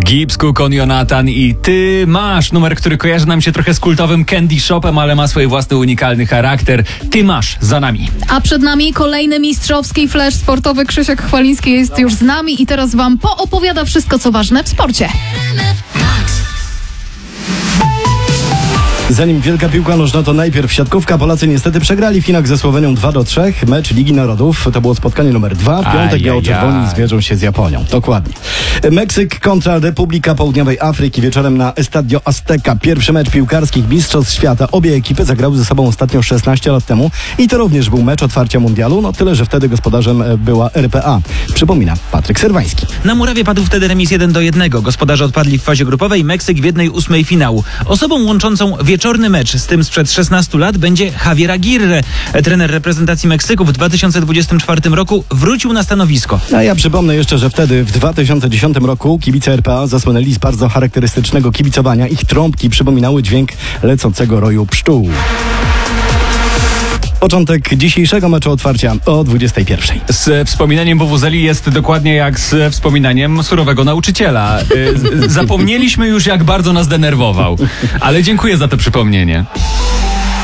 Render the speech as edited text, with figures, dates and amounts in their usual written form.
Gibbs, Cook, Jonathan i Ty masz. Numer, który kojarzy nam się trochę z kultowym Candy Shopem, ale ma swój własny unikalny charakter. Ty masz za nami. A przed nami kolejny mistrzowski flash sportowy. Krzysiek Chwaliński jest już z nami i teraz wam poopowiada wszystko, co ważne w sporcie. Zanim wielka piłka nożna, to najpierw siatkówka. Polacy niestety przegrali w Chinach ze Słowenią 2-3. Mecz Ligi Narodów. To było spotkanie numer 2. W piątek biało-czerwoni zmierzą się z Japonią. Dokładnie. Meksyk kontra Republika Południowej Afryki wieczorem na Estadio Azteca. Pierwszy mecz piłkarskich mistrzostw świata. Obie ekipy zagrały ze sobą ostatnio 16 lat temu i to również był mecz otwarcia mundialu. No tyle, że wtedy gospodarzem była RPA. Przypomina Patryk Serwański. Na murawie padł wtedy remis 1-1. Gospodarze odpadli w fazie grupowej, Meksyk w 1/8 finału. Osobą łączącą wieczorny mecz z tym sprzed 16 lat będzie Javier Aguirre. Trener reprezentacji Meksyku w 2024 roku wrócił na stanowisko. A ja przypomnę jeszcze, że wtedy w 2010 roku kibice RPA zasłynęli z bardzo charakterystycznego kibicowania. Ich trąbki przypominały dźwięk lecącego roju pszczół. Początek dzisiejszego meczu otwarcia o 21. Z wspominaniem Wuwuzeli jest dokładnie jak z wspominaniem surowego nauczyciela. Zapomnieliśmy już, jak bardzo nas denerwował. Ale dziękuję za to przypomnienie.